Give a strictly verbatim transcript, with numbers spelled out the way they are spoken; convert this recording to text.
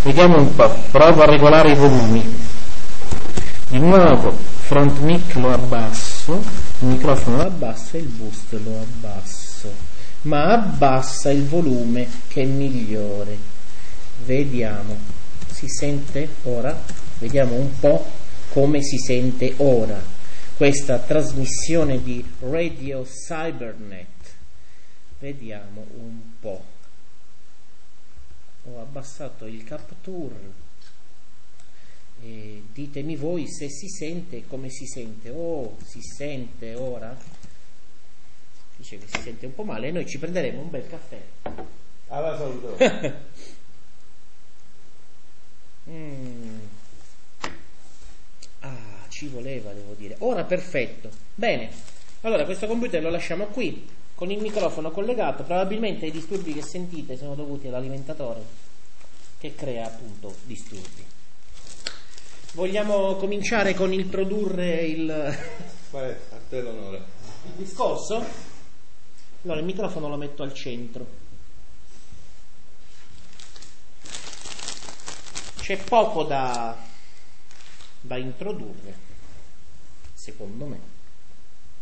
Vediamo un po', provo a regolare i volumi. Di nuovo, front mic lo abbasso, il microfono lo abbasso e il boost lo abbasso, ma abbassa il volume che è migliore. Vediamo, si sente ora? Vediamo un po' come si sente ora questa trasmissione di Radio Cybernet. Vediamo un po'. Ho abbassato il capture. E ditemi voi se si sente, come si sente. Oh, si sente ora? Dice che si sente un po' male e noi ci prenderemo un bel caffè. Alla saluto. mm. Ah, ci voleva, devo dire. Ora perfetto. Bene. Allora questo computer lo lasciamo qui con il microfono collegato. Probabilmente i disturbi che sentite sono dovuti all'alimentatore che crea appunto disturbi. Vogliamo cominciare con il produrre il, Vai, a te l'onore. il discorso? Allora il microfono lo metto al centro. C'è poco da, da introdurre, secondo me.